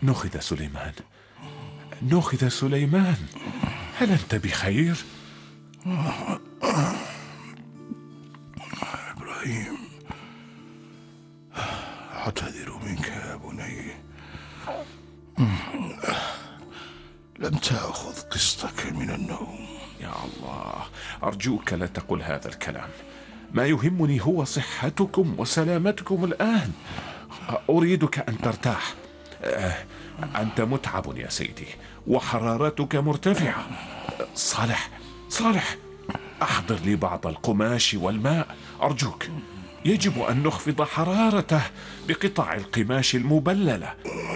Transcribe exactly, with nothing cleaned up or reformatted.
نُخذ سليمان، نُخذ سليمان، هل أنت بخير؟ إبراهيم، أعتذر منك يا بني، لم تأخذ قسطك من النوم. يا الله، أرجوك لا تقل هذا الكلام. ما يهمني هو صحتكم وسلامتكم الآن. أريدك أن ترتاح. أنت متعب يا سيدي وحرارتك مرتفعة. صالح، صالح، أحضر لي بعض القماش والماء أرجوك. يجب أن نخفض حرارته بقطع القماش المبللة.